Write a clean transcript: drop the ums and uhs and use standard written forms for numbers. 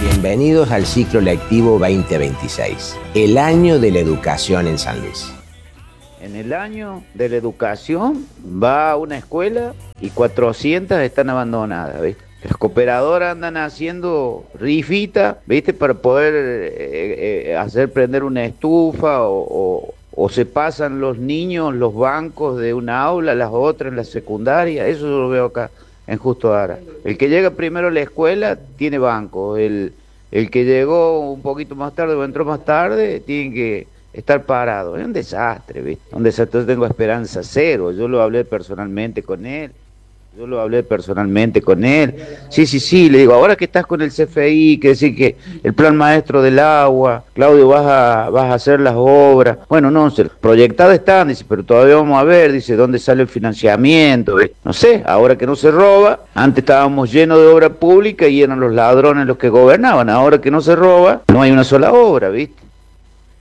Bienvenidos al ciclo lectivo 2026, el año de la educación en San Luis. En el año de la educación va a una escuela y 400 están abandonadas, ¿viste? Las cooperadoras andan haciendo rifitas, ¿viste? Para poder hacer prender una estufa o se pasan los niños los bancos de una aula a las otras en la secundaria. Eso yo lo veo acá en Justo Ara. El que llega primero a la escuela tiene banco. El que llegó un poquito más tarde o entró más tarde tiene que estar parado. Es un desastre, ¿viste? Un desastre. Yo tengo esperanza cero. Yo lo hablé personalmente con él. Sí, le digo, ahora que estás con el CFI, que decir que el plan maestro del agua, Claudio, vas a hacer las obras. Bueno, no sé, proyectadas están, dice, pero todavía vamos a ver, dice, dónde sale el financiamiento. No sé, ahora que no se roba, antes estábamos llenos de obra pública y eran los ladrones los que gobernaban, ahora que no se roba, no hay una sola obra, ¿viste?